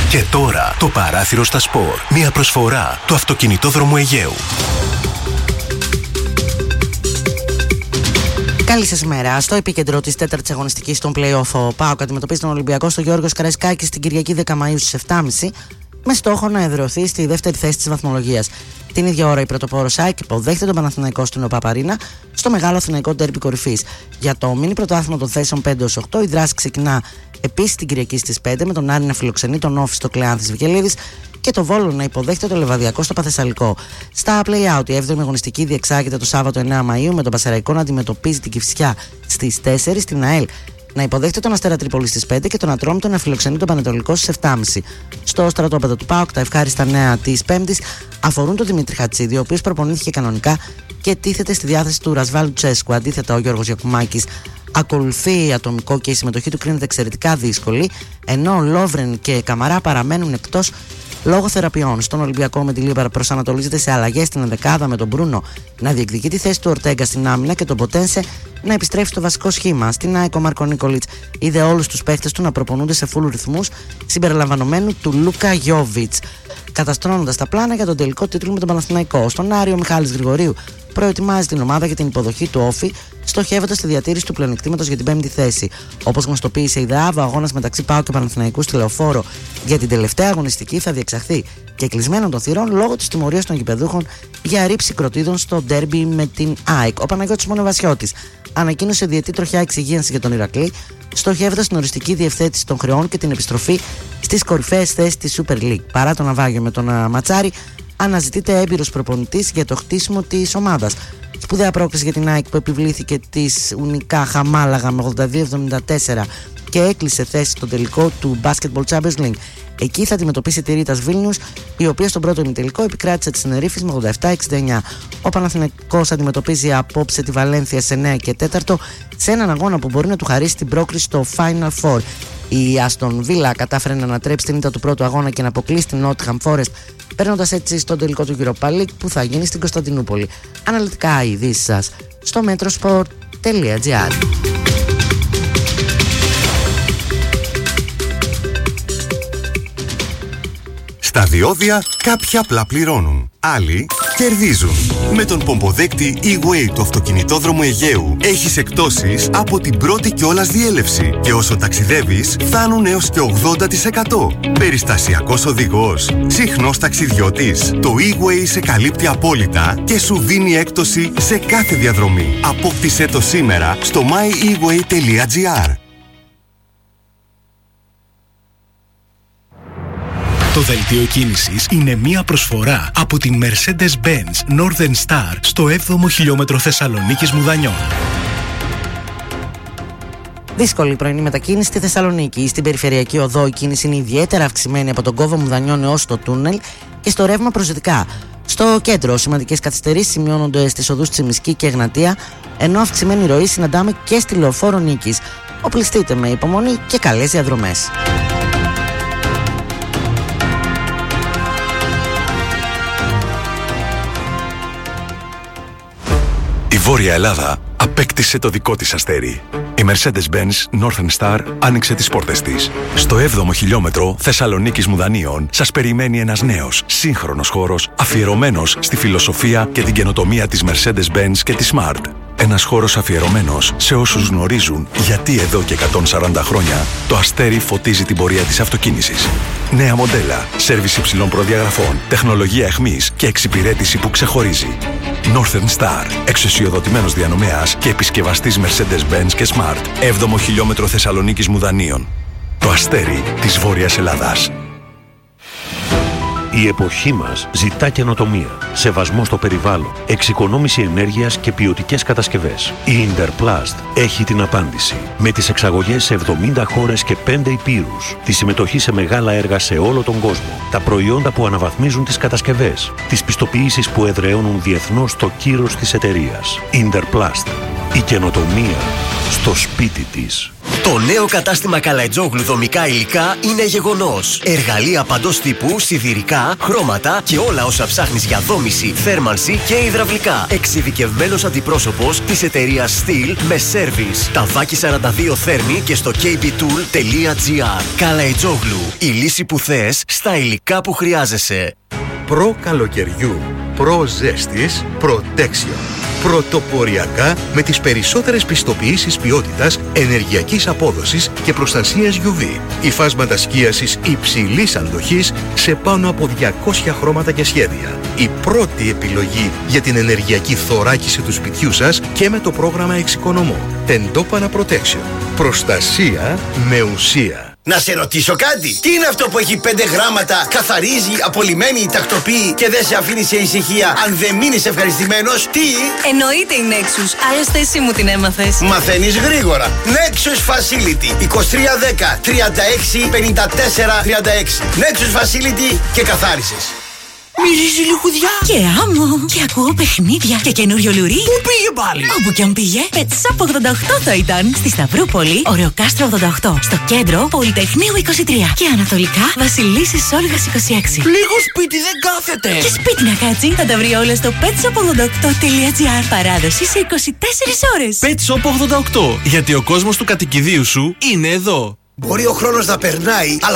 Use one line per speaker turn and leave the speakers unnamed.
Και τώρα το παράθυρο στα σπορ. Μια προσφορά του Αυτοκινητόδρομου Αιγαίου.
Καλή σας ημέρα. Στο επίκεντρο της τέταρτης αγωνιστικής των play-off, ο ΠΑΟΚ αντιμετωπίζει τον Ολυμπιακό στο Γιώργος Καραϊσκάκης την Κυριακή 10 Μαΐου στις 7.30 με στόχο να εδραιωθεί στη δεύτερη θέση της βαθμολογίας. Την ίδια ώρα η πρωτοπόρος ΑΕΚ υποδέχεται τον Παναθηναϊκό στην ΟΠΑΠΑΡΗΝΑ στο μεγάλο αθηναϊκό ντέρμπι κορυφής. Για το μίνι πρωτάθλημα των θέσεων 5-8 η δράση ξεκινά επίσης την Κυριακή στις 5 με τον Άρη να φιλοξενεί τον Όφη στο Κλεάνθης Βικελίδης και το Βόλο να υποδέχεται το Λεβαδιακό στο Παθεσσαλικό. Στα play-out, η 7η αγωνιστική διεξάγεται το Σάββατο 9 Μαΐου με τον Πασεραϊκό να αντιμετωπίζει την Κηφισιά στις 4, στην ΑΕΛ να υποδέχεται τον Αστέρα Τρίπολης στις 5 και τον Ατρόμητο να φιλοξενεί τον Πανετολικό στις 7.30. Στο στρατόπεδο του ΠΑΟΚ, τα ευχάριστα νέα της Πέμπτης αφορούν τον Δημήτρη Χατσίδη, ο οποίος προπονήθηκε κανονικά και τίθεται στη διάθεση του Ρασβάλου Τσέσκου. Αντίθετα, ο Γιώργος Γιακουμάκης ακολουθεί ατομικό και η συμμετοχή του κρίνεται εξαιρετικά δύσκολη, ενώ Λόβρεν και Καμαρά παραμένουν εκτός λόγω θεραπείων. Στον Ολυμπιακό με τη Λίμπαρα προσανατολίζεται σε αλλαγές στην ενδεκάδα με τον Μπρούνο να διεκδικεί τη θέση του Ορτέγκα στην άμυνα και τον Ποτένσε να επιστρέφει στο βασικό σχήμα. Στην ΑΕΚ ο Μάρκο Νίκολιτς είδε όλους τους παίχτες του να προπονούνται σε φουλ ρυθμούς συμπεριλαμβανομένου του Λούκα Γιόβιτς, καταστρώνοντας τα πλάνα για τον τελικό τίτλο με τον Παναθηναϊκό. Στον Άριο ο Μιχάλης Γρηγορίου προετοιμάζει την ομάδα για την υποδοχή του Όφη, στοχεύοντας στη διατήρηση του πλεονεκτήματος για την πέμπτη θέση. Όπως γνωστοποίησε η ΔΑΒ, ο αγώνας μεταξύ ΠΑΟΚ και Παναθηναϊκού στη Λεωφόρο για την τελευταία αγωνιστική θα διεξαχθεί και κλεισμένων των θυρών λόγω της τιμωρίας των γηπεδούχων για ρήψη κροτίδων στο ντέρμπι με την ΑΕΚ. Ο Παναγιώτης Μονοβασιώτης ανακοίνωσε διετή τροχιά εξυγίανση για τον Ηρακλή, στοχεύοντας την οριστική διευθέτηση των χρεών και την επιστροφή στις κορυφαίες θέσεις της Super League. Παρά το ναυάγιο με τον Ματσάρη, αναζητείται έμπειρος προπονητής για το χτίσιμο της ομάδας. Σπουδαία πρόκληση για την ΑΕΚ που επιβλήθηκε της Ουνικά Χαμάλαγα με 82-74 και έκλεισε θέση στο τελικό του Basketball Champions League. Εκεί θα αντιμετωπίσει τη Ρίτας Βίλνιους, η οποία στον πρώτο ημιτελικό επικράτησε τη Τενερίφης με 87-69. Ο Παναθηναϊκός αντιμετωπίζει απόψε τη Βαλένθια σε 9 και 4 σε έναν αγώνα που μπορεί να του χαρίσει την πρόκριση στο Final Four. Η Άστον Βίλα κατάφερε να ανατρέψει την ήττα του πρώτου αγώνα και να αποκλείσει την Nottingham Forest, παίρνοντας έτσι στον τελικό του Europa League που θα γίνει στην Κωνσταντινούπολη. Αναλυτικά οι ειδήσεις σας στο metrosport.gr.
Στα διόδια κάποιοι απλά πληρώνουν, άλλοι κερδίζουν. Με τον πομποδέκτη E-Way του Αυτοκινητόδρομου Αιγαίου έχεις εκπτώσεις από την πρώτη κιόλας διέλευση και όσο ταξιδεύεις φτάνουν έως και 80%. Περιστασιακός οδηγός, συχνός ταξιδιώτης. Το E-Way σε καλύπτει απόλυτα και σου δίνει έκπτωση σε κάθε διαδρομή. Απόκτησέ το σήμερα στο myeWay.gr.
Το δελτίο κίνησης είναι μία προσφορά από την Mercedes-Benz Northern Star στο 7ο χιλιόμετρο Θεσσαλονίκης Μουδανιών.
Δύσκολη πρωινή μετακίνηση στη Θεσσαλονίκη. Στην περιφερειακή οδό η κίνηση είναι ιδιαίτερα αυξημένη από τον κόβο Μουδανιών έως το τούνελ και στο ρεύμα προς δυτικά. Στο κέντρο, σημαντικές καθυστερήσεις σημειώνονται στις οδούς Τσιμισκή και Εγνατία, ενώ αυξημένη ροή συναντάμε και στη Λεωφόρο Νίκης. Οπλιστείτε με υπομονή και καλές διαδρομές.
Η Βόρεια Ελλάδα απέκτησε το δικό της αστέρι. Η Mercedes-Benz Northern Star άνοιξε τις πόρτες της. Στο 7ο χιλιόμετρο Θεσσαλονίκης Μουδανίων σας περιμένει ένας νέος, σύγχρονος χώρος αφιερωμένος στη φιλοσοφία και την καινοτομία της Mercedes-Benz και της Smart. Ένας χώρος αφιερωμένος σε όσους γνωρίζουν γιατί εδώ και 140 χρόνια το αστέρι φωτίζει την πορεία της αυτοκίνησης. Νέα μοντέλα, σέρβις υψηλών προδιαγραφών, τεχνολογία εχμής και εξυπηρέτηση που ξεχωρίζει. Northern Star, εξουσιοδοτημένος διανομέας και επισκευαστής Mercedes-Benz και Smart. 7ο χιλιόμετρο Θεσσαλονίκης Μουδανίων. Το αστέρι της Βόρειας Ελλάδας.
Η εποχή μας ζητά καινοτομία, σεβασμό στο περιβάλλον, εξοικονόμηση ενέργειας και ποιοτικές κατασκευές. Η Interplast έχει την απάντηση. Με τις εξαγωγές σε 70 χώρες και 5 υπήρους, τη συμμετοχή σε μεγάλα έργα σε όλο τον κόσμο, τα προϊόντα που αναβαθμίζουν τις κατασκευές, τις πιστοποιήσεις που εδραιώνουν διεθνώς το κύρος της εταιρείας. Interplast. Η καινοτομία στο σπίτι της.
Το νέο κατάστημα Καλαϊτζόγλου δομικά υλικά είναι γεγονός. Εργαλεία παντός τύπου, σιδηρικά, χρώματα και όλα όσα ψάχνεις για δόμηση, θέρμανση και υδραυλικά. Εξειδικευμένος αντιπρόσωπος της εταιρείας Steel με σέρβις. Ταβάκι 42 Θέρμη και στο kbtool.gr. Καλαϊτζόγλου. Η λύση που θες στα υλικά που χρειάζεσαι.
Προ καλοκαιριού, προ ζέστης, Protection. Πρωτοποριακά με τις περισσότερες πιστοποιήσεις ποιότητας, ενεργειακής απόδοσης και προστασίας UV. Υφάσματα σκίασης υψηλής αντοχής σε πάνω από 200 χρώματα και σχέδια. Η πρώτη επιλογή για την ενεργειακή θωράκιση του σπιτιού σας και με το πρόγραμμα Εξοικονομώ. Τεντόπανα Protection. Προστασία με ουσία.
Να σε ρωτήσω κάτι. Τι είναι αυτό που έχει 5 γράμματα, καθαρίζει, απολυμμένει, τακτοποιεί και δεν σε αφήνει σε ησυχία αν δεν μείνεις ευχαριστημένος? Τι?
Εννοείται η Nexus. Άλλωστε εσύ μου την έμαθες.
Μαθαίνεις γρήγορα. Nexus Facility 2310 36 54 36. Nexus Facility και καθάρισες.
Μυρίζει λουκουδιά και άμμο και ακούω παιχνίδια και καινούριο λουρί.
Πού πήγε πάλι?
Όπου κι αν πήγε, Pet Shop 88 θα ήταν. Στη Σταυρούπολη, Ωρεοκάστρο 88. Στο κέντρο, Πολυτεχνείου 23. Και ανατολικά, Βασιλίσσης Όλγας 26.
Λίγο σπίτι δεν κάθεται.
Και σπίτι να κάτσει, θα τα βρει όλα στο petshop88.gr. Παράδοση σε 24 ώρες.
Pet Shop 88. Γιατί ο κόσμος του κατοικιδίου σου είναι εδώ.
Μπορεί ο χρόνος να περνάει, αλλά